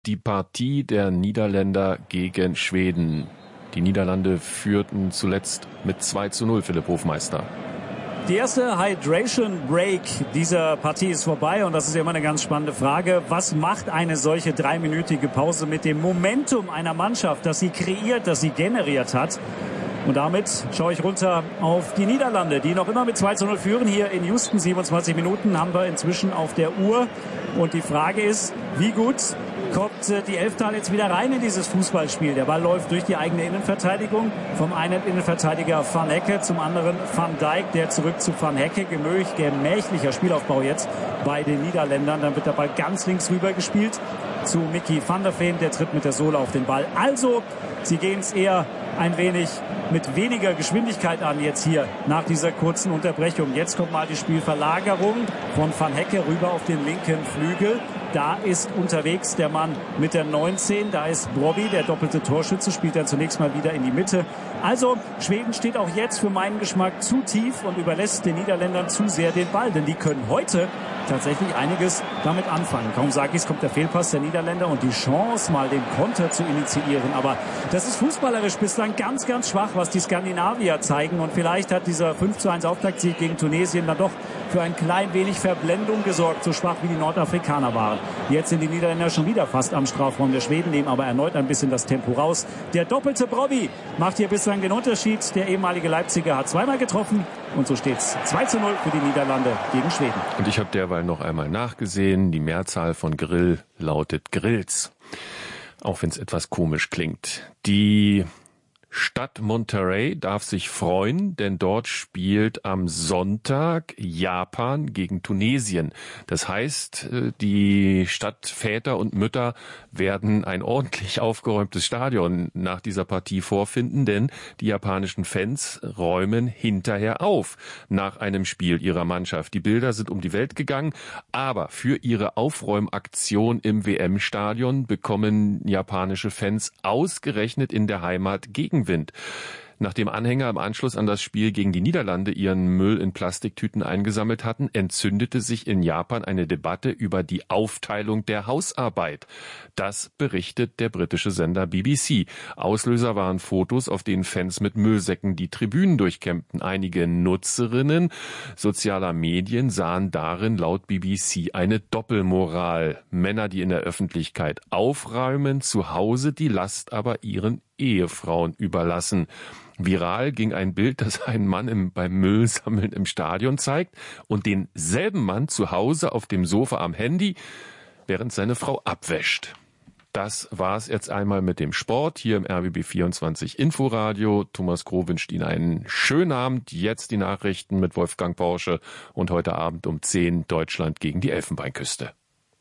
Die Partie der Niederländer gegen Schweden. Die Niederlande führten zuletzt mit 2:0, Philipp Hofmeister. Die erste Hydration Break dieser Partie ist vorbei und das ist immer eine ganz spannende Frage. Was macht eine solche 3-minütige Pause mit dem Momentum einer Mannschaft, das sie kreiert, das sie generiert hat? Und damit schaue ich runter auf die Niederlande, die noch immer mit 2:0 führen. Hier in Houston, 27 Minuten haben wir inzwischen auf der Uhr. Und die Frage ist, wie gut kommt die Elftal jetzt wieder rein in dieses Fußballspiel? Der Ball läuft durch die eigene Innenverteidigung. Vom einen Innenverteidiger Van Hecke, zum anderen Van Dijk, der zurück zu Van Hecke. Gemächlicher Spielaufbau jetzt bei den Niederländern. Dann wird der Ball ganz links rüber gespielt zu Mickey van der Veen. Der tritt mit der Sohle auf den Ball. Also, sie gehen es eher ein wenig mit weniger Geschwindigkeit an jetzt hier nach dieser kurzen Unterbrechung. Jetzt kommt mal die Spielverlagerung von Van Hecke rüber auf den linken Flügel. Da ist unterwegs der Mann mit der 19. Da ist Brobbey, der doppelte Torschütze, spielt dann zunächst mal wieder in die Mitte. Also Schweden steht auch jetzt für meinen Geschmack zu tief und überlässt den Niederländern zu sehr den Ball. Denn die können heute tatsächlich einiges damit anfangen. Kaum sage ich, kommt der Fehlpass der Niederländer und die Chance, mal den Konter zu initiieren. Aber das ist fußballerisch bislang ganz, ganz schwach, was die Skandinavier zeigen. Und vielleicht hat dieser 5:1 Auftaktsieg gegen Tunesien dann doch für ein klein wenig Verblendung gesorgt, so schwach wie die Nordafrikaner waren. Jetzt sind die Niederländer schon wieder fast am Strafraum der Schweden, nehmen aber erneut ein bisschen das Tempo raus. Der doppelte Brobbey macht hier bislang den Unterschied. Der ehemalige Leipziger hat zweimal getroffen und so steht's 2:0 für die Niederlande gegen Schweden. Und ich habe derweil noch einmal nachgesehen. Die Mehrzahl von Grill lautet Grills. Auch wenn es etwas komisch klingt. Die Stadt Monterrey darf sich freuen, denn dort spielt am Sonntag Japan gegen Tunesien. Das heißt, die Stadtväter und Mütter werden ein ordentlich aufgeräumtes Stadion nach dieser Partie vorfinden, denn die japanischen Fans räumen hinterher auf nach einem Spiel ihrer Mannschaft. Die Bilder sind um die Welt gegangen, aber für ihre Aufräumaktion im WM-Stadion bekommen japanische Fans ausgerechnet in der Heimat Gegenwind. Nachdem Anhänger im Anschluss an das Spiel gegen die Niederlande ihren Müll in Plastiktüten eingesammelt hatten, entzündete sich in Japan eine Debatte über die Aufteilung der Hausarbeit. Das berichtet der britische Sender BBC. Auslöser waren Fotos, auf denen Fans mit Müllsäcken die Tribünen durchkämmten. Einige Nutzerinnen sozialer Medien sahen darin laut BBC eine Doppelmoral. Männer, die in der Öffentlichkeit aufräumen, zu Hause die Last aber ihren Ehefrauen überlassen. Viral ging ein Bild, das einen Mann beim Müllsammeln im Stadion zeigt und denselben Mann zu Hause auf dem Sofa am Handy, während seine Frau abwäscht. Das war's jetzt einmal mit dem Sport hier im RBB 24 Inforadio. Thomas Kroh wünscht Ihnen einen schönen Abend. Jetzt die Nachrichten mit Wolfgang Porsche und heute Abend um 10 Deutschland gegen die Elfenbeinküste.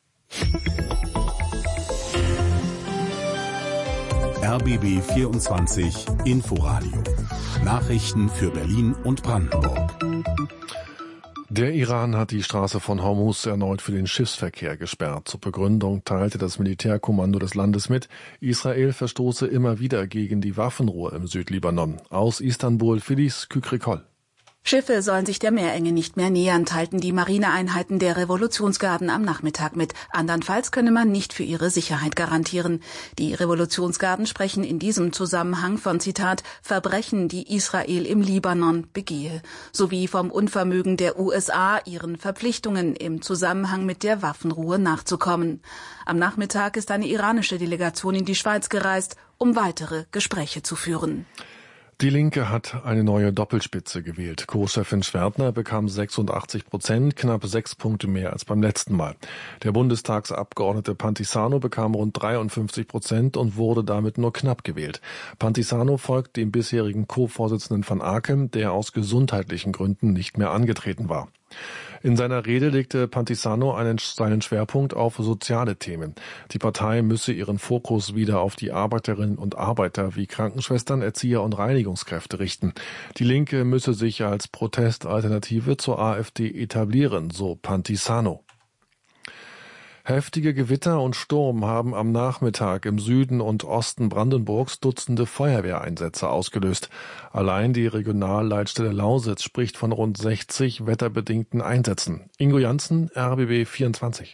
RBB 24 Inforadio. Nachrichten für Berlin und Brandenburg. Der Iran hat die Straße von Hormuz erneut für den Schiffsverkehr gesperrt. Zur Begründung teilte das Militärkommando des Landes mit, Israel verstoße immer wieder gegen die Waffenruhe im Südlibanon. Aus Istanbul, Filiz Kükrikol. Schiffe sollen sich der Meerenge nicht mehr nähern, teilten die Marineeinheiten der Revolutionsgarden am Nachmittag mit. Andernfalls könne man nicht für ihre Sicherheit garantieren. Die Revolutionsgarden sprechen in diesem Zusammenhang von, Zitat, Verbrechen, die Israel im Libanon begehe, sowie vom Unvermögen der USA, ihren Verpflichtungen im Zusammenhang mit der Waffenruhe nachzukommen. Am Nachmittag ist eine iranische Delegation in die Schweiz gereist, um weitere Gespräche zu führen. Die Linke hat eine neue Doppelspitze gewählt. Co-Chefin Schwertner bekam 86%, knapp 6 Punkte mehr als beim letzten Mal. Der Bundestagsabgeordnete Pantisano bekam rund 53% und wurde damit nur knapp gewählt. Pantisano folgt dem bisherigen Co-Vorsitzenden van Aken, der aus gesundheitlichen Gründen nicht mehr angetreten war. In seiner Rede legte Pantisano seinen Schwerpunkt auf soziale Themen. Die Partei müsse ihren Fokus wieder auf die Arbeiterinnen und Arbeiter wie Krankenschwestern, Erzieher und Reinigungskräfte richten. Die Linke müsse sich als Protestalternative zur AfD etablieren, so Pantisano. Heftige Gewitter und Sturm haben am Nachmittag im Süden und Osten Brandenburgs Dutzende Feuerwehreinsätze ausgelöst. Allein die Regionalleitstelle Lausitz spricht von rund 60 wetterbedingten Einsätzen. Ingo Janssen, RBB 24.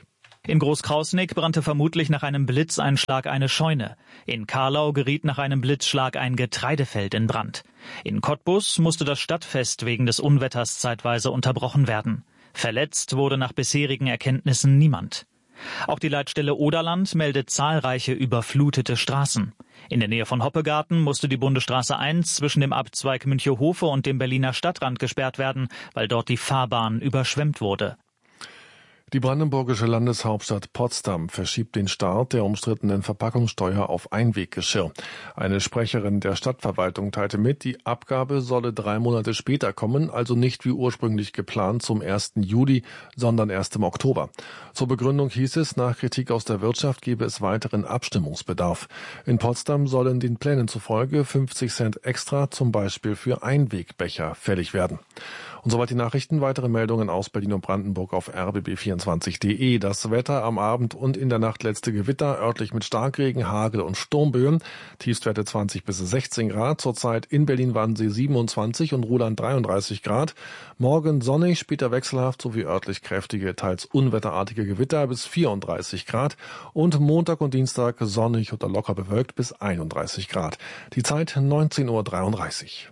In Großkrausnick brannte vermutlich nach einem Blitzeinschlag eine Scheune. In Carlau geriet nach einem Blitzschlag ein Getreidefeld in Brand. In Cottbus musste das Stadtfest wegen des Unwetters zeitweise unterbrochen werden. Verletzt wurde nach bisherigen Erkenntnissen niemand. Auch die Leitstelle Oderland meldet zahlreiche überflutete Straßen. In der Nähe von Hoppegarten musste die Bundesstraße 1 zwischen dem Abzweig Münchehofe und dem Berliner Stadtrand gesperrt werden, weil dort die Fahrbahn überschwemmt wurde. Die brandenburgische Landeshauptstadt Potsdam verschiebt den Start der umstrittenen Verpackungssteuer auf Einweggeschirr. Eine Sprecherin der Stadtverwaltung teilte mit, die Abgabe solle 3 Monate später kommen, also nicht wie ursprünglich geplant zum 1. Juli, sondern erst im Oktober. Zur Begründung hieß es, nach Kritik aus der Wirtschaft gebe es weiteren Abstimmungsbedarf. In Potsdam sollen den Plänen zufolge 50 Cent extra zum Beispiel für Einwegbecher fällig werden. Und soweit die Nachrichten. Weitere Meldungen aus Berlin und Brandenburg auf rbb24.de. Das Wetter am Abend und in der Nacht letzte Gewitter, örtlich mit Starkregen, Hagel und Sturmböen. Tiefstwerte 20 bis 16 Grad. Zurzeit in Berlin-Wannsee 27 und Ruhland 33 Grad. Morgen sonnig, später wechselhaft sowie örtlich kräftige, teils unwetterartige Gewitter bis 34 Grad. Und Montag und Dienstag sonnig oder locker bewölkt bis 31 Grad. Die Zeit 19:33 Uhr.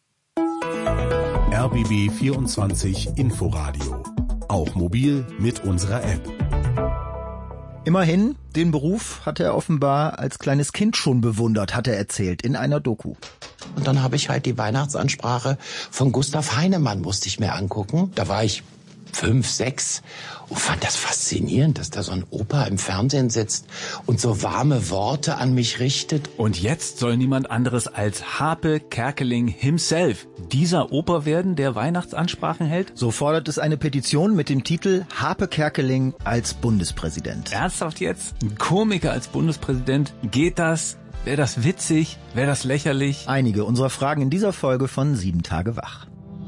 RBB 24 Inforadio. Auch mobil mit unserer App. Immerhin, den Beruf hat er offenbar als kleines Kind schon bewundert, hat er erzählt in einer Doku. Und dann habe ich halt die Weihnachtsansprache von Gustav Heinemann, musste ich mir angucken. Da war ich 5, 6 und fand das faszinierend, dass da so ein Opa im Fernsehen sitzt und so warme Worte an mich richtet. Und jetzt soll niemand anderes als Harpe Kerkeling himself dieser Opa werden, der Weihnachtsansprachen hält? So fordert es eine Petition mit dem Titel Harpe Kerkeling als Bundespräsident. Ernsthaft jetzt? Ein Komiker als Bundespräsident? Geht das? Wäre das witzig? Wäre das lächerlich? Einige unserer Fragen in dieser Folge von 7 Tage wach.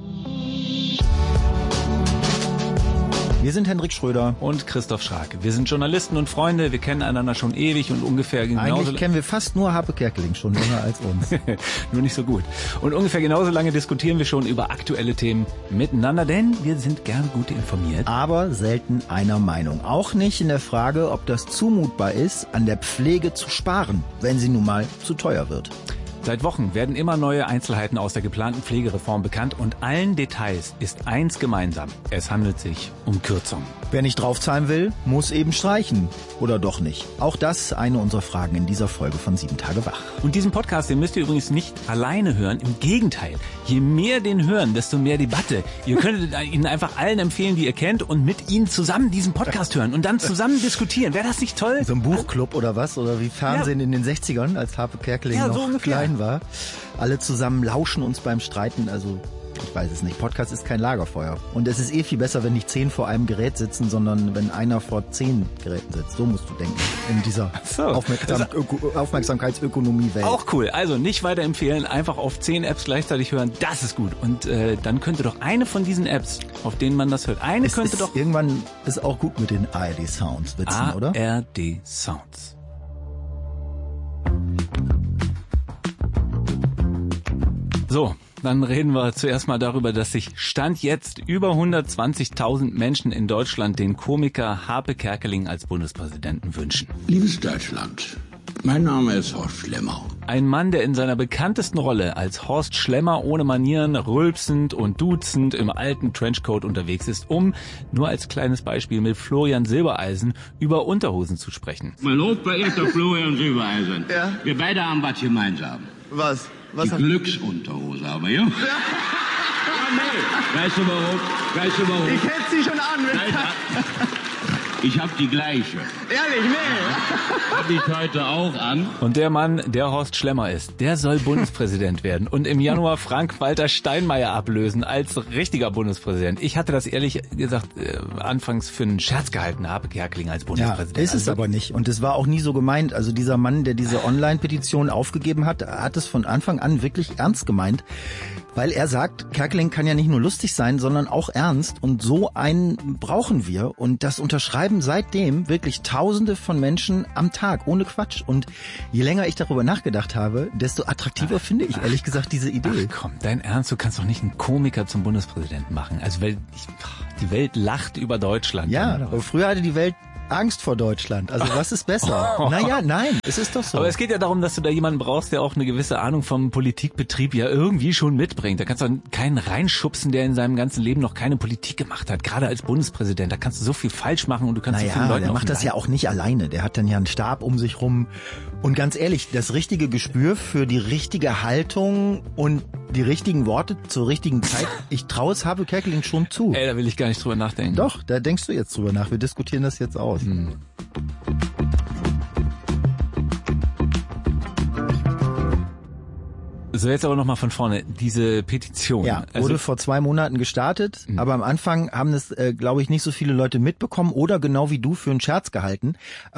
Wir sind Hendrik Schröder und Christoph Schrake. Wir sind Journalisten und Freunde. Wir kennen einander schon ewig und ungefähr genauso. Eigentlich kennen wir fast nur Harpe Kerkeling, schon länger als uns. Nur nicht so gut. Und ungefähr genauso lange diskutieren wir schon über aktuelle Themen miteinander, denn wir sind gern gut informiert. Aber selten einer Meinung. Auch nicht in der Frage, ob das zumutbar ist, an der Pflege zu sparen, wenn sie nun mal zu teuer wird. Seit Wochen werden immer neue Einzelheiten aus der geplanten Pflegereform bekannt und allen Details ist eins gemeinsam. Es handelt sich um Kürzungen. Wer nicht draufzahlen will, muss eben streichen. Oder doch nicht? Auch das eine unserer Fragen in dieser Folge von 7 Tage wach. Und diesen Podcast, den müsst ihr übrigens nicht alleine hören. Im Gegenteil, je mehr den hören, desto mehr Debatte. Ihr könntet ihn einfach allen empfehlen, die ihr kennt und mit ihnen zusammen diesen Podcast hören und dann zusammen diskutieren. Wäre das nicht toll? So ein Buchclub oder was? Oder wie Fernsehen in den 60ern, als Harpe Kerkeling noch so klein war. Alle zusammen lauschen uns beim Streiten, also ich weiß es nicht. Podcast ist kein Lagerfeuer. Und es ist viel besser, wenn nicht 10 vor einem Gerät sitzen, sondern wenn einer vor 10 Geräten sitzt. So musst du denken in dieser Aufmerksamkeitsökonomie-Welt. Auch cool. Also nicht weiterempfehlen, einfach auf 10 Apps gleichzeitig hören. Das ist gut. Und dann könnte doch eine von diesen Apps, auf denen man das hört, irgendwann ist auch gut mit den ARD-Sounds witzen, oder? ARD-Sounds. So, dann reden wir zuerst mal darüber, dass sich Stand jetzt über 120.000 Menschen in Deutschland den Komiker Harpe Kerkeling als Bundespräsidenten wünschen. Liebes Deutschland, mein Name ist Horst Schlemmer. Ein Mann, der in seiner bekanntesten Rolle als Horst Schlemmer ohne Manieren, rülpsend und duzend im alten Trenchcoat unterwegs ist, um, nur als kleines Beispiel, mit Florian Silbereisen über Unterhosen zu sprechen. Mein hochverehrter Florian Silbereisen, ja? Wir beide haben was gemeinsam. Was? Die Glücksunterhose haben wir, ja? Nee. Weißt du warum? Ich hätte sie schon an. Ich hab die gleiche. Ehrlich, nee. Hab ich heute auch an. Und der Mann, der Horst Schlemmer ist, der soll Bundespräsident werden und im Januar Frank-Walter Steinmeier ablösen als richtiger Bundespräsident. Ich hatte das ehrlich gesagt anfangs für einen Scherz gehalten, Harpe Kerkeling als Bundespräsident. Ja, ist es aber nicht. Und es war auch nie so gemeint. Also dieser Mann, der diese Online-Petition aufgegeben hat, hat es von Anfang an wirklich ernst gemeint. Weil er sagt, Kerkeling kann ja nicht nur lustig sein, sondern auch ernst. Und so einen brauchen wir. Und das unterschreiben seitdem wirklich Tausende von Menschen am Tag, ohne Quatsch. Und je länger ich darüber nachgedacht habe, desto attraktiver finde ich ehrlich gesagt diese Idee. Ach komm, dein Ernst, du kannst doch nicht einen Komiker zum Bundespräsidenten machen. Also die Welt lacht über Deutschland. Ja, aber früher hatte die Welt Angst vor Deutschland. Also was ist besser? Naja, nein, es ist doch so. Aber es geht ja darum, dass du da jemanden brauchst, der auch eine gewisse Ahnung vom Politikbetrieb ja irgendwie schon mitbringt. Da kannst du keinen reinschubsen, der in seinem ganzen Leben noch keine Politik gemacht hat. Gerade als Bundespräsident, da kannst du so viel falsch machen und du kannst so vielen Leuten der macht das ja auch nicht alleine. Der hat dann ja einen Stab um sich rum. Und ganz ehrlich, das richtige Gespür für die richtige Haltung und die richtigen Worte zur richtigen Zeit, ich traue es Habe Kerkeling schon zu. Da will ich gar nicht drüber nachdenken. Doch, da denkst du jetzt drüber nach. Wir diskutieren das jetzt aus. So, jetzt aber nochmal von vorne. Diese Petition. Ja, wurde vor 2 Monaten gestartet, aber am Anfang haben es, glaube ich, nicht so viele Leute mitbekommen oder genau wie du für einen Scherz gehalten.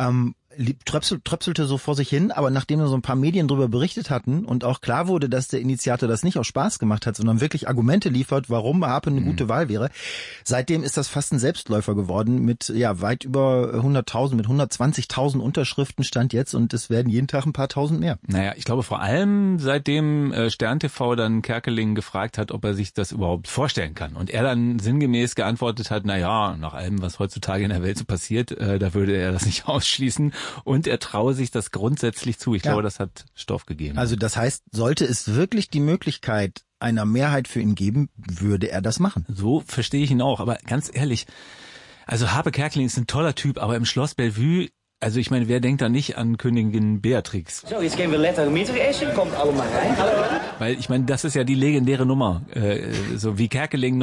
Tröpselte so vor sich hin, aber nachdem so ein paar Medien drüber berichtet hatten und auch klar wurde, dass der Initiator das nicht aus Spaß gemacht hat, sondern wirklich Argumente liefert, warum Harpe eine gute Wahl wäre, seitdem ist das fast ein Selbstläufer geworden mit weit über 100.000, mit 120.000 Unterschriften stand jetzt und es werden jeden Tag ein paar tausend mehr. Naja, ich glaube vor allem seitdem Stern TV dann Kerkeling gefragt hat, ob er sich das überhaupt vorstellen kann und er dann sinngemäß geantwortet hat, naja, nach allem, was heutzutage in der Welt so passiert, da würde er das nicht ausschließen. Und er traue sich das grundsätzlich zu. Ich glaube, das hat Stoff gegeben. Also das heißt, sollte es wirklich die Möglichkeit einer Mehrheit für ihn geben, würde er das machen. So verstehe ich ihn auch. Aber ganz ehrlich, also Harpe Kerkeling ist ein toller Typ, aber im Schloss Bellevue, also ich meine, wer denkt da nicht an Königin Beatrix? So, jetzt gehen wir lecker Mittag essen, kommt alle mal rein. Hallo. Weil ich meine, das ist ja die legendäre Nummer, so wie Kerkeling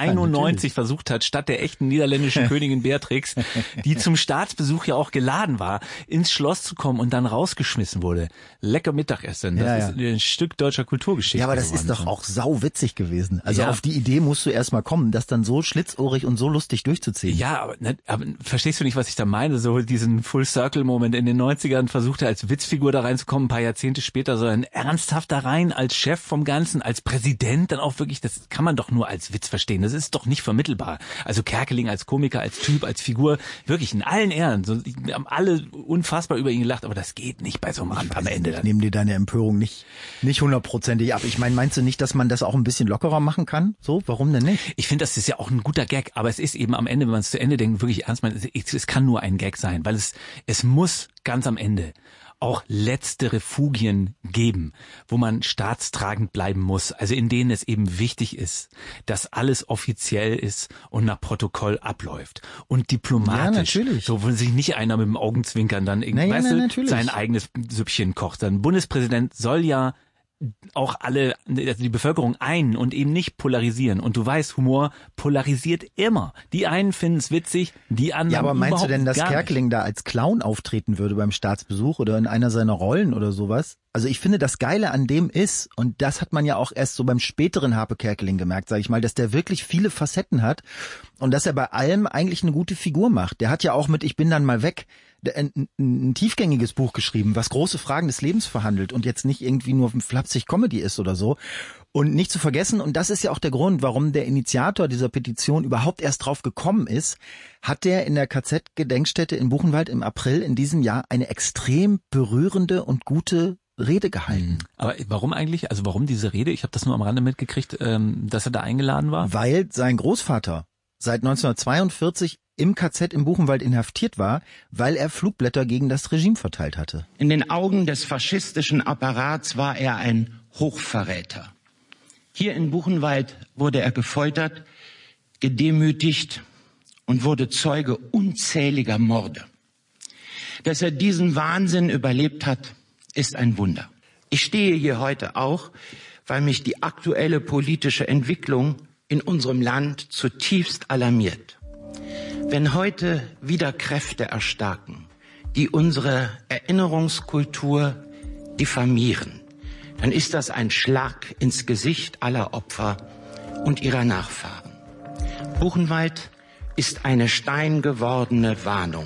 1991 versucht hat, statt der echten niederländischen Königin Beatrix, die zum Staatsbesuch ja auch geladen war, ins Schloss zu kommen und dann rausgeschmissen wurde. Lecker Mittagessen, das ist ein Stück deutscher Kulturgeschichte. Ja, aber das ist doch auch sauwitzig gewesen. Also auf die Idee musst du erstmal kommen, das dann so schlitzohrig und so lustig durchzuziehen. Ja, aber verstehst du nicht, was ich da meine? So diesen Full-Circle-Moment in den 90ern versucht er als Witzfigur da reinzukommen, ein paar Jahrzehnte später soll er ernsthaft da rein, als Chef vom Ganzen, als Präsident dann auch wirklich, das kann man doch nur als Witz verstehen, das ist doch nicht vermittelbar. Also Kerkeling als Komiker, als Typ, als Figur, wirklich in allen Ehren, so, haben alle unfassbar über ihn gelacht, aber das geht nicht bei so einem Rand am Ende. Ich nehme dir deine Empörung nicht 100%ig ab. Ich meine, meinst du nicht, dass man das auch ein bisschen lockerer machen kann? So, warum denn nicht? Ich finde, das ist ja auch ein guter Gag, aber es ist eben am Ende, wenn man es zu Ende denkt, wirklich ernst meint, es kann nur ein Gag sein, weil es muss ganz am Ende auch letzte Refugien geben, wo man staatstragend bleiben muss, also in denen es eben wichtig ist, dass alles offiziell ist und nach Protokoll abläuft und diplomatisch, so wo sich nicht einer mit dem Augenzwinkern dann irgendwie sein eigenes Süppchen kocht. Ein Bundespräsident soll ja auch alle, also die Bevölkerung ein und eben nicht polarisieren. Und du weißt, Humor polarisiert immer. Die einen finden es witzig, die anderen überhaupt nicht. Ja, aber meinst du denn, dass gar Kerkeling da als Clown auftreten würde beim Staatsbesuch oder in einer seiner Rollen oder sowas? Also ich finde, das Geile an dem ist, und das hat man ja auch erst so beim späteren Harpe Kerkeling gemerkt, sage ich mal, dass der wirklich viele Facetten hat und dass er bei allem eigentlich eine gute Figur macht. Der hat ja auch mit Ich bin dann mal weg ein tiefgängiges Buch geschrieben, was große Fragen des Lebens verhandelt und jetzt nicht irgendwie nur flapsig Comedy ist oder so. Und nicht zu vergessen, und das ist ja auch der Grund, warum der Initiator dieser Petition überhaupt erst drauf gekommen ist, hat der in der KZ-Gedenkstätte in Buchenwald im April in diesem Jahr eine extrem berührende und gute Rede gehalten. Aber warum eigentlich? Also warum diese Rede? Ich habe das nur am Rande mitgekriegt, dass er da eingeladen war. Weil sein Großvater seit 1942 im KZ im Buchenwald inhaftiert war, weil er Flugblätter gegen das Regime verteilt hatte. In den Augen des faschistischen Apparats war er ein Hochverräter. Hier in Buchenwald wurde er gefoltert, gedemütigt und wurde Zeuge unzähliger Morde. Dass er diesen Wahnsinn überlebt hat, ist ein Wunder. Ich stehe hier heute auch, weil mich die aktuelle politische Entwicklung in unserem Land zutiefst alarmiert. Wenn heute wieder Kräfte erstarken, die unsere Erinnerungskultur diffamieren, dann ist das ein Schlag ins Gesicht aller Opfer und ihrer Nachfahren. Buchenwald ist eine steingewordene Warnung.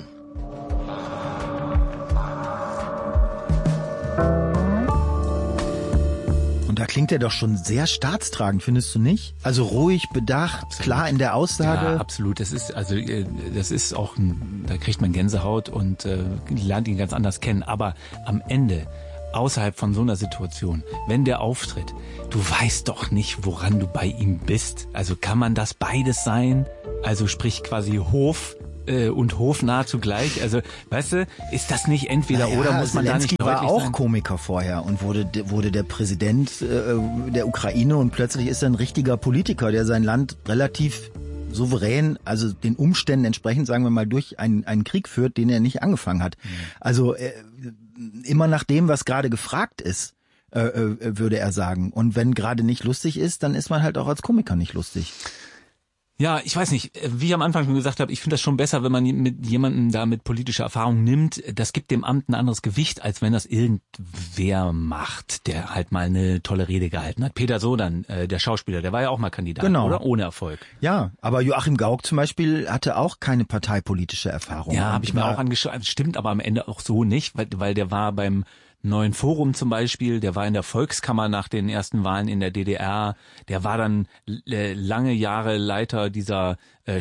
Da klingt er doch schon sehr staatstragend, findest du nicht? Also ruhig, bedacht, absolut. Klar in der Aussage. Ja, absolut. Das ist auch, da kriegt man Gänsehaut und lernt ihn ganz anders kennen. Aber am Ende, außerhalb von so einer Situation, wenn der auftritt, du weißt doch nicht, woran du bei ihm bist. Also kann man das beides sein? Also sprich quasi Hof und hofnah zugleich. Also, weißt du, ist das nicht entweder oder, muss man da nicht deutlich war auch sein? Komiker vorher und wurde der Präsident der Ukraine und plötzlich ist er ein richtiger Politiker, der sein Land relativ souverän, also den Umständen entsprechend, sagen wir mal, durch einen Krieg führt, den er nicht angefangen hat. Also immer nach dem, was gerade gefragt ist, würde er sagen. Und wenn gerade nicht lustig ist, dann ist man halt auch als Komiker nicht lustig. Ja, ich weiß nicht, wie ich am Anfang schon gesagt habe, ich finde das schon besser, wenn man mit jemandem da mit politischer Erfahrung nimmt. Das gibt dem Amt ein anderes Gewicht, als wenn das irgendwer macht, der halt mal eine tolle Rede gehalten hat. Peter Sodan, der Schauspieler, der war ja auch mal Kandidat, oder? Ohne Erfolg. Ja, aber Joachim Gauck zum Beispiel hatte auch keine parteipolitische Erfahrung. Ja, habe ich mir auch angeschaut. Stimmt aber am Ende auch so nicht, weil der war beim Neuen Forum zum Beispiel, der war in der Volkskammer nach den ersten Wahlen in der DDR, der war dann lange Jahre Leiter dieser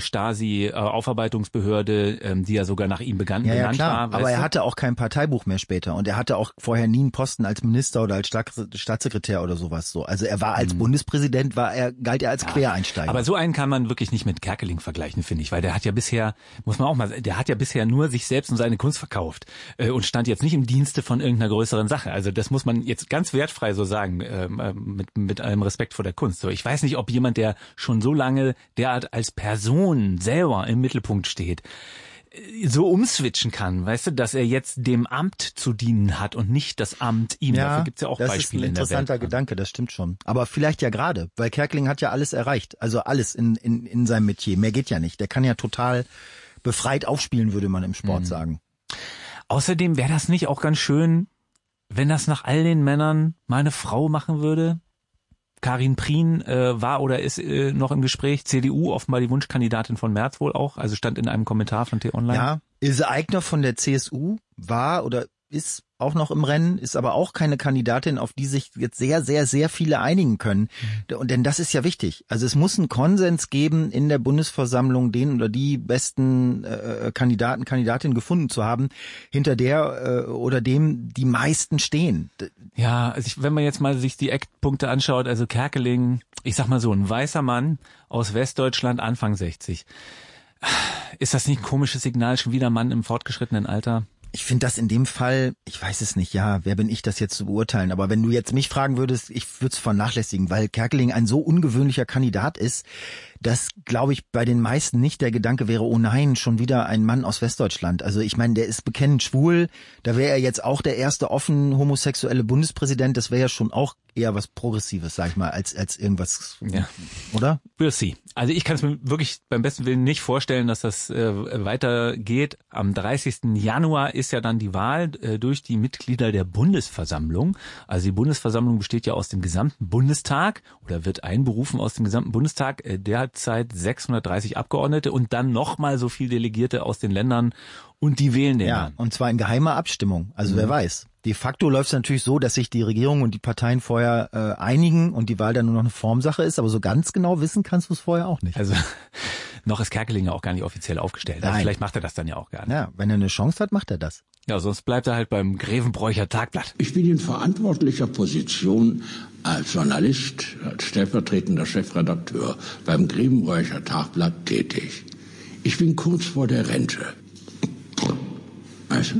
Stasi-Aufarbeitungsbehörde, die ja sogar nach ihm benannt war. Aber er hatte auch kein Parteibuch mehr später und er hatte auch vorher nie einen Posten als Minister oder als Staatssekretär oder sowas so. Also er war als Bundespräsident, galt er als Quereinsteiger. Aber so einen kann man wirklich nicht mit Kerkeling vergleichen, finde ich, weil der hat ja bisher, der hat ja bisher nur sich selbst und seine Kunst verkauft und stand jetzt nicht im Dienste von irgendeiner größeren Sache. Also das muss man jetzt ganz wertfrei so sagen, mit allem Respekt vor der Kunst. So, ich weiß nicht, ob jemand, der schon so lange derart als Person selber im Mittelpunkt steht, so umswitchen kann, weißt du, dass er jetzt dem Amt zu dienen hat und nicht das Amt ihm. Dafür gibt's ja auch Beispiele in der Welt. Das ist ein interessanter Gedanke, das stimmt schon. Aber vielleicht ja gerade, weil Kerkeling hat ja alles erreicht, also alles in seinem Metier. Mehr geht ja nicht. Der kann ja total befreit aufspielen, würde man im Sport sagen. Außerdem wäre das nicht auch ganz schön, wenn das nach all den Männern mal eine Frau machen würde? Karin Prien war oder ist noch im Gespräch. CDU, offenbar die Wunschkandidatin von Merz wohl auch. Also stand in einem Kommentar von T-Online. Ja, Ilse Aigner von der CSU war oder ist auch noch im Rennen, ist aber auch keine Kandidatin, auf die sich jetzt sehr, sehr, sehr viele einigen können. Und denn das ist ja wichtig. Also es muss einen Konsens geben in der Bundesversammlung, den oder die besten Kandidatinnen gefunden zu haben, hinter der oder dem die meisten stehen. Ja, also wenn man jetzt mal sich die Eckpunkte anschaut, also Kerkeling, ich sag mal so, ein weißer Mann aus Westdeutschland, Anfang 60. Ist das nicht ein komisches Signal, schon wieder Mann im fortgeschrittenen Alter? Ich finde das in dem Fall, ich weiß es nicht, ja, wer bin ich, das jetzt zu beurteilen, aber wenn du jetzt mich fragen würdest, ich würde es vernachlässigen, weil Kerkeling ein so ungewöhnlicher Kandidat ist, dass, glaube ich, bei den meisten nicht der Gedanke wäre, oh nein, schon wieder ein Mann aus Westdeutschland. Also ich meine, der ist bekennend schwul, da wäre er jetzt auch der erste offen homosexuelle Bundespräsident, das wäre ja schon auch eher was Progressives, sag ich mal, als irgendwas, ja. Oder? We'll see. Also ich kann es mir wirklich beim besten Willen nicht vorstellen, dass das weitergeht. Am 30. Januar ist ja dann die Wahl durch die Mitglieder der Bundesversammlung. Also die Bundesversammlung besteht ja aus dem gesamten Bundestag oder wird einberufen aus dem gesamten Bundestag. Der hat Zeit 630 Abgeordnete und dann nochmal so viel Delegierte aus den Ländern und die wählen den dann. Und zwar in geheimer Abstimmung. Also wer weiß. De facto läuft es natürlich so, dass sich die Regierung und die Parteien vorher einigen und die Wahl dann nur noch eine Formsache ist, aber so ganz genau wissen kannst du es vorher auch nicht. Also noch ist Kerkeling ja auch gar nicht offiziell aufgestellt. Also vielleicht macht er das dann ja auch gar nicht. Ja, wenn er eine Chance hat, macht er das. Ja, sonst bleibt er halt beim Grevenbroicher Tagblatt. Ich bin in verantwortlicher Position als Journalist, als stellvertretender Chefredakteur beim Grevenbroicher Tagblatt tätig. Ich bin kurz vor der Rente. Weißt du?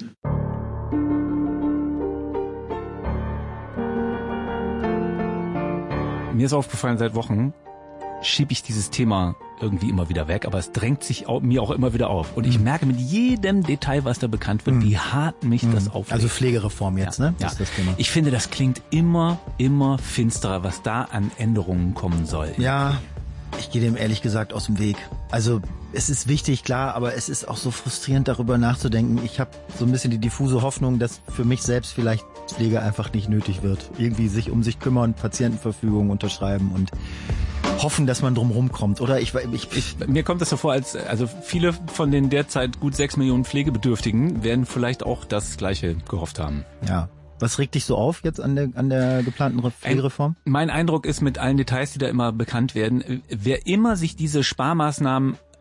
Mir ist aufgefallen, seit Wochen schiebe ich dieses Thema irgendwie immer wieder weg, aber es drängt sich mir auch immer wieder auf. Und ich merke mit jedem Detail, was da bekannt wird, wie hart mich das aufregt. Also Pflegereform jetzt, ne? Das ist das Thema. Ich finde, das klingt immer finsterer, was da an Änderungen kommen soll. Ja, ich gehe dem ehrlich gesagt aus dem Weg. Also es ist wichtig, klar, aber es ist auch so frustrierend, darüber nachzudenken. Ich habe so ein bisschen die diffuse Hoffnung, dass für mich selbst vielleicht Pflege einfach nicht nötig wird. Irgendwie sich um sich kümmern, Patientenverfügung unterschreiben und hoffen, dass man drum rumkommt, oder? Mir kommt das so vor, also viele von den derzeit gut 6 Millionen Pflegebedürftigen werden vielleicht auch das Gleiche gehofft haben. Ja. Was regt dich so auf jetzt an der geplanten Pflegereform? Mein Eindruck ist mit allen Details, die da immer bekannt werden, wer immer sich diese Sparmaßnahmen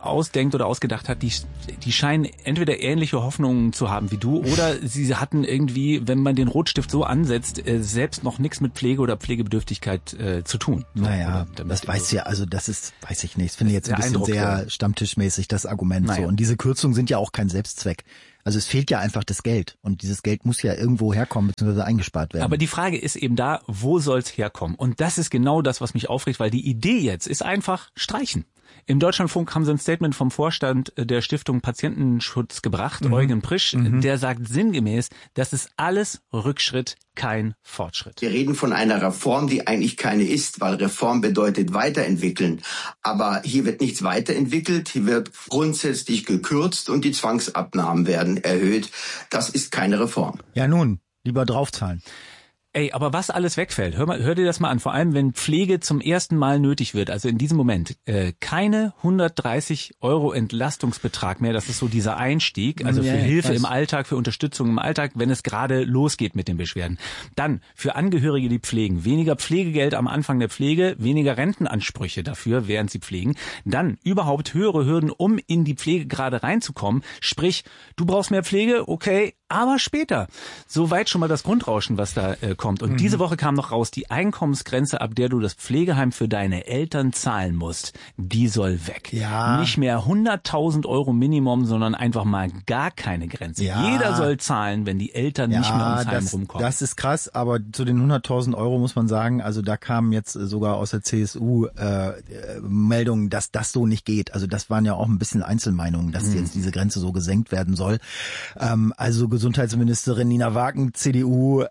ausdenkt oder ausgedacht hat, die scheinen entweder ähnliche Hoffnungen zu haben wie du oder sie hatten irgendwie, wenn man den Rotstift so ansetzt, selbst noch nichts mit Pflege oder Pflegebedürftigkeit zu tun. So, naja, das weiß ja, also das ist, weiß ich nicht, das finde ich jetzt ein bisschen sehr stammtischmäßig, das Argument so. Und diese Kürzungen sind ja auch kein Selbstzweck. Also es fehlt ja einfach das Geld und dieses Geld muss ja irgendwo herkommen bzw. eingespart werden. Aber die Frage ist eben da, wo soll's herkommen? Und das ist genau das, was mich aufregt, weil die Idee jetzt ist einfach streichen. Im Deutschlandfunk haben sie ein Statement vom Vorstand der Stiftung Patientenschutz gebracht, Eugen Prisch, der sagt sinngemäß, das ist alles Rückschritt, kein Fortschritt. Wir reden von einer Reform, die eigentlich keine ist, weil Reform bedeutet weiterentwickeln. Aber hier wird nichts weiterentwickelt, hier wird grundsätzlich gekürzt und die Zwangsabnahmen werden erhöht. Das ist keine Reform. Ja nun, lieber draufzahlen. Ey, aber was alles wegfällt, hör dir das mal an, vor allem wenn Pflege zum ersten Mal nötig wird, also in diesem Moment, keine 130 € Entlastungsbetrag mehr, das ist so dieser Einstieg, also für Hilfe im Alltag, für Unterstützung im Alltag, wenn es gerade losgeht mit den Beschwerden. Dann für Angehörige, die pflegen, weniger Pflegegeld am Anfang der Pflege, weniger Rentenansprüche dafür, während sie pflegen. Dann überhaupt höhere Hürden, um in die Pflege gerade reinzukommen, sprich, du brauchst mehr Pflege, okay, aber später. Soweit schon mal das Grundrauschen, was da kommt. Und diese Woche kam noch raus, die Einkommensgrenze, ab der du das Pflegeheim für deine Eltern zahlen musst, die soll weg. Ja. Nicht mehr 100.000 € Minimum, sondern einfach mal gar keine Grenze. Ja. Jeder soll zahlen, wenn die Eltern nicht mehr ums Heim rumkommen. Das ist krass, aber zu den 100.000 € muss man sagen, also da kamen jetzt sogar aus der CSU Meldungen, dass das so nicht geht. Also das waren ja auch ein bisschen Einzelmeinungen, dass jetzt diese Grenze so gesenkt werden soll. Also Gesundheitsministerin Nina Wagen, CDU,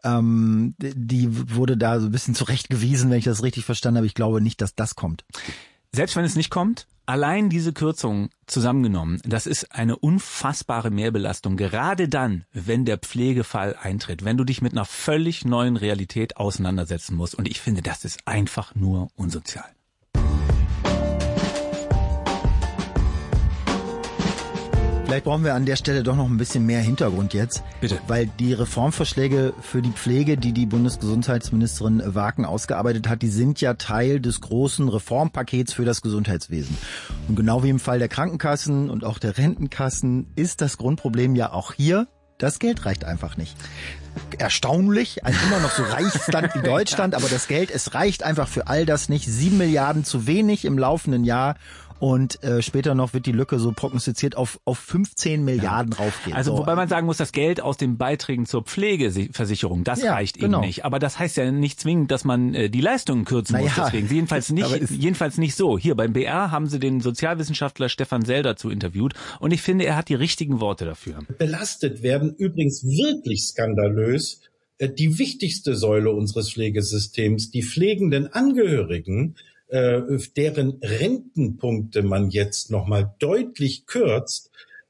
die wurde da so ein bisschen zurechtgewiesen, wenn ich das richtig verstanden habe. Ich glaube nicht, dass das kommt. Selbst wenn es nicht kommt, allein diese Kürzung zusammengenommen, das ist eine unfassbare Mehrbelastung, gerade dann, wenn der Pflegefall eintritt, wenn du dich mit einer völlig neuen Realität auseinandersetzen musst. Und ich finde, das ist einfach nur unsozial. Vielleicht brauchen wir an der Stelle doch noch ein bisschen mehr Hintergrund jetzt. Bitte. Weil die Reformvorschläge für die Pflege, die die Bundesgesundheitsministerin Wagen ausgearbeitet hat, die sind ja Teil des großen Reformpakets für das Gesundheitswesen. Und genau wie im Fall der Krankenkassen und auch der Rentenkassen ist das Grundproblem ja auch hier, das Geld reicht einfach nicht. Erstaunlich, also immer noch so Reichsland wie Deutschland, aber das Geld, es reicht einfach für all das nicht. 7 Milliarden zu wenig im laufenden Jahr. Und später noch wird die Lücke so prognostiziert auf 15 Milliarden raufgehen. Also wobei man sagen muss, das Geld aus den Beiträgen zur Pflegeversicherung, das reicht eben nicht. Aber das heißt ja nicht zwingend, dass man die Leistungen kürzen muss. Deswegen jedenfalls nicht so. Hier beim BR haben sie den Sozialwissenschaftler Stefan Sell dazu interviewt und ich finde, er hat die richtigen Worte dafür. Belastet werden übrigens wirklich skandalös die wichtigste Säule unseres Pflegesystems, die pflegenden Angehörigen, deren Rentenpunkte man jetzt nochmal deutlich kürzt.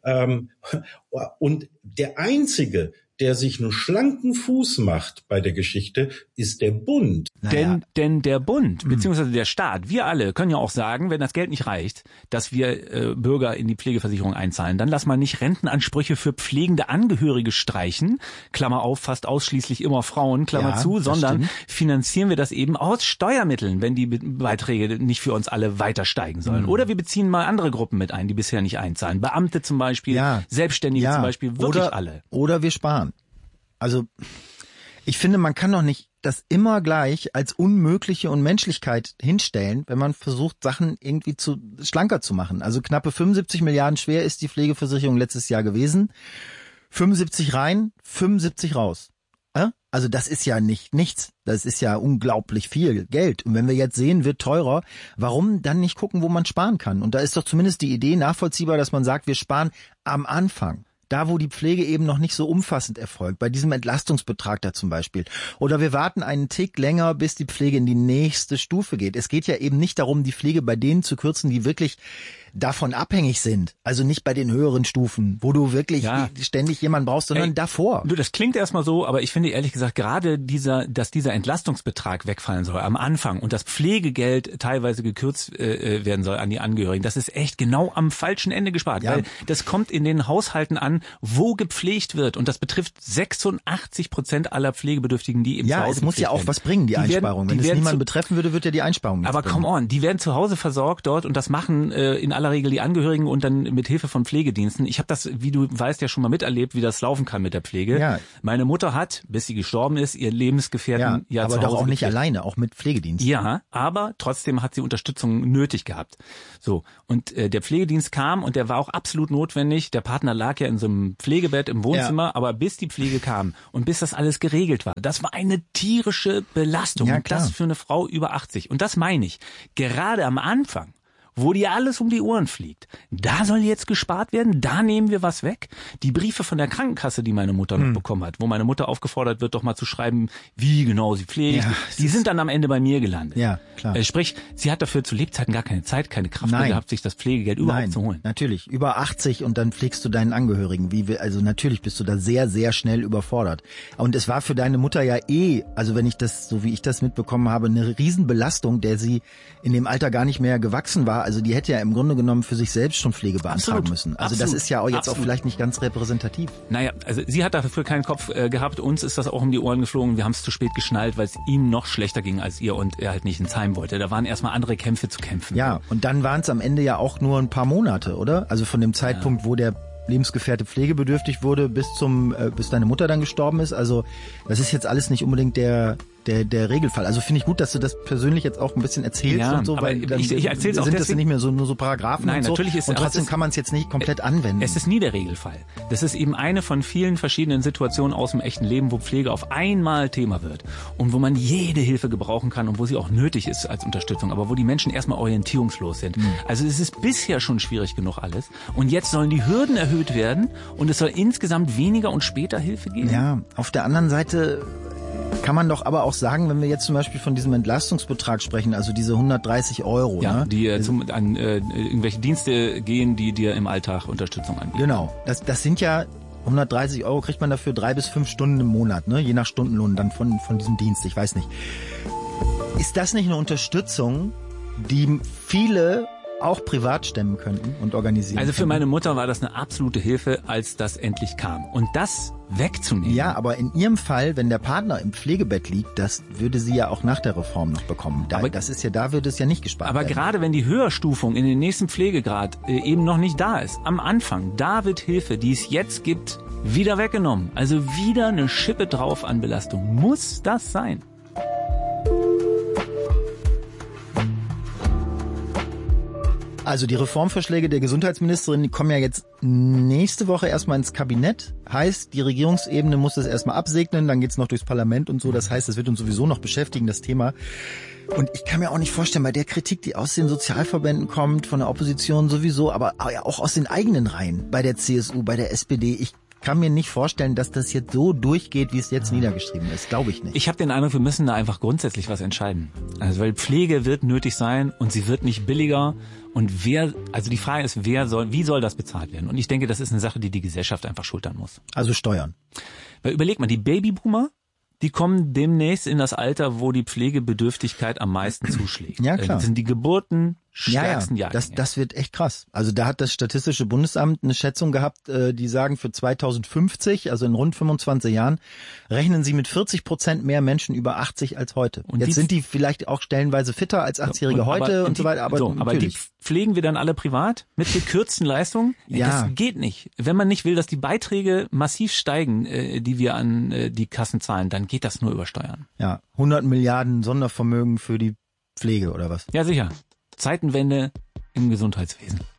Und der Einzige, der sich einen schlanken Fuß macht bei der Geschichte, ist der Bund. Naja. Denn der Bund, beziehungsweise der Staat, wir alle können ja auch sagen, wenn das Geld nicht reicht, dass wir Bürger in die Pflegeversicherung einzahlen, dann lass mal nicht Rentenansprüche für pflegende Angehörige streichen, Klammer auf, fast ausschließlich immer Frauen, Klammer zu, sondern finanzieren wir das eben aus Steuermitteln, wenn die Beiträge nicht für uns alle weiter steigen sollen. Oder wir beziehen mal andere Gruppen mit ein, die bisher nicht einzahlen. Beamte zum Beispiel, Selbstständige zum Beispiel, wirklich alle. Oder wir sparen. Also ich finde, man kann doch nicht das immer gleich als unmögliche Unmenschlichkeit hinstellen, wenn man versucht, Sachen irgendwie schlanker zu machen. Also knappe 75 Milliarden schwer ist die Pflegeversicherung letztes Jahr gewesen. 75 rein, 75 raus. Also das ist ja nichts. Das ist ja unglaublich viel Geld. Und wenn wir jetzt sehen, wird teurer, warum dann nicht gucken, wo man sparen kann? Und da ist doch zumindest die Idee nachvollziehbar, dass man sagt, wir sparen am Anfang. Da, wo die Pflege eben noch nicht so umfassend erfolgt, bei diesem Entlastungsbetrag da zum Beispiel. Oder wir warten einen Tick länger, bis die Pflege in die nächste Stufe geht. Es geht ja eben nicht darum, die Pflege bei denen zu kürzen, die wirklich davon abhängig sind. Also nicht bei den höheren Stufen, wo du wirklich ständig jemanden brauchst, sondern davor. Du, das klingt erstmal so, aber ich finde ehrlich gesagt, gerade dass dieser Entlastungsbetrag wegfallen soll am Anfang und das Pflegegeld teilweise gekürzt werden soll an die Angehörigen, das ist echt genau am falschen Ende gespart. Ja. Weil das kommt in den Haushalten an, wo gepflegt wird. Und das betrifft 86% aller Pflegebedürftigen, die im Zuhause Ja, es muss ja auch was bringen, die Einsparung. Wenn es niemanden betreffen würde, wird ja die Einsparung nichts aber bringen. come on, die werden zu Hause versorgt dort und das machen in aller aller Regel die Angehörigen und dann mit Hilfe von Pflegediensten. Ich habe das, wie du weißt, ja schon mal miterlebt, wie das laufen kann mit der Pflege. Ja. Meine Mutter hat, bis sie gestorben ist, ihr Lebensgefährten ja zu Hause doch auch nicht alleine, auch mit Pflegedienst. Ja, aber trotzdem hat sie Unterstützung nötig gehabt. So, und der Pflegedienst kam und der war auch absolut notwendig. Der Partner lag ja in so einem Pflegebett im Wohnzimmer, aber bis die Pflege kam und bis das alles geregelt war, das war eine tierische Belastung. Ja, und das für eine Frau über 80. Und das meine ich, gerade am Anfang, wo dir alles um die Ohren fliegt. Da soll jetzt gespart werden, da nehmen wir was weg. Die Briefe von der Krankenkasse, die meine Mutter noch bekommen hat, wo meine Mutter aufgefordert wird, doch mal zu schreiben, wie genau sie pflegt, die sind dann am Ende bei mir gelandet. Ja, klar. Sprich, sie hat dafür zu Lebzeiten gar keine Zeit, keine Kraft mehr gehabt, sich das Pflegegeld überhaupt zu holen. Natürlich, über 80 und dann pflegst du deinen Angehörigen. Also natürlich bist du da sehr, sehr schnell überfordert. Und es war für deine Mutter ja also wenn ich das, so wie ich das mitbekommen habe, eine Riesenbelastung, der sie in dem Alter gar nicht mehr gewachsen war. Also die hätte ja im Grunde genommen für sich selbst schon Pflege beantragen müssen. Also das ist ja auch jetzt auch vielleicht nicht ganz repräsentativ. Naja, also sie hat dafür keinen Kopf gehabt. Uns ist das auch um die Ohren geflogen. Wir haben es zu spät geschnallt, weil es ihm noch schlechter ging als ihr und er halt nicht ins Heim wollte. Da waren erstmal andere Kämpfe zu kämpfen. Ja, und dann waren es am Ende ja auch nur ein paar Monate, oder? Also von dem Zeitpunkt, wo der Lebensgefährte pflegebedürftig wurde, bis deine Mutter dann gestorben ist. Also das ist jetzt alles nicht unbedingt der Regelfall. Also finde ich gut, dass du das persönlich jetzt auch ein bisschen erzählst und so, weil dann ich erzähl's auch sind deswegen, das nicht mehr nur so Paragraphen nein, und so. Natürlich ist, und trotzdem kann man es jetzt nicht komplett anwenden. Es ist nie der Regelfall. Das ist eben eine von vielen verschiedenen Situationen aus dem echten Leben, wo Pflege auf einmal Thema wird und wo man jede Hilfe gebrauchen kann und wo sie auch nötig ist als Unterstützung, aber wo die Menschen erstmal orientierungslos sind. Also es ist bisher schon schwierig genug alles und jetzt sollen die Hürden erhöht werden und es soll insgesamt weniger und später Hilfe geben. Ja, auf der anderen Seite kann man doch aber auch sagen, wenn wir jetzt zum Beispiel von diesem Entlastungsbetrag sprechen, also diese 130 €. Ja, ne? die an irgendwelche Dienste gehen, die dir im Alltag Unterstützung anbieten. Genau, das sind ja 130 € kriegt man dafür 3 bis 5 Stunden im Monat, ne? Je nach Stundenlohn dann von diesem Dienst, ich weiß nicht. Ist das nicht eine Unterstützung, die viele auch privat stemmen könnten und organisieren Also für meine Mutter war das eine absolute Hilfe, als das endlich kam. Und das wegzunehmen. Ja, aber in ihrem Fall, wenn der Partner im Pflegebett liegt, das würde sie ja auch nach der Reform noch bekommen. Da würde es ja nicht gespart werden. Aber gerade wenn die Höherstufung in den nächsten Pflegegrad eben noch nicht da ist, am Anfang, da wird Hilfe, die es jetzt gibt, wieder weggenommen. Also wieder eine Schippe drauf an Belastung. Muss das sein? Also die Reformvorschläge der Gesundheitsministerin, die kommen ja jetzt nächste Woche erstmal ins Kabinett. Heißt, die Regierungsebene muss das erstmal absegnen, dann geht's noch durchs Parlament und so. Das heißt, das wird uns sowieso noch beschäftigen, das Thema. Und ich kann mir auch nicht vorstellen, bei der Kritik, die aus den Sozialverbänden kommt, von der Opposition sowieso, aber auch aus den eigenen Reihen, bei der CSU, bei der SPD, ich kann mir nicht vorstellen, dass das jetzt so durchgeht, wie es jetzt niedergeschrieben ist. Glaube ich nicht. Ich habe den Eindruck, wir müssen da einfach grundsätzlich was entscheiden. Also weil Pflege wird nötig sein und sie wird nicht billiger. Und die Frage ist, wie soll das bezahlt werden? Und ich denke, das ist eine Sache, die die Gesellschaft einfach schultern muss. Also Steuern. Weil überleg mal, die Babyboomer, die kommen demnächst in das Alter, wo die Pflegebedürftigkeit am meisten zuschlägt. Ja, klar. Das sind die Geburten stärksten Jahrgänge. Das wird echt krass. Also da hat das Statistische Bundesamt eine Schätzung gehabt, die sagen, für 2050, also in rund 25 Jahren, rechnen sie mit 40% mehr Menschen über 80 als heute. Und jetzt sind die vielleicht auch stellenweise fitter als 80-Jährige heute und so weiter. Aber die pflegen wir dann alle privat mit gekürzten Leistungen? Ja. Das geht nicht. Wenn man nicht will, dass die Beiträge massiv steigen, die wir an die Kassen zahlen, dann geht das nur über Steuern. Ja, 100 Milliarden Sondervermögen für die Pflege oder was? Ja, sicher. Zeitenwende im Gesundheitswesen.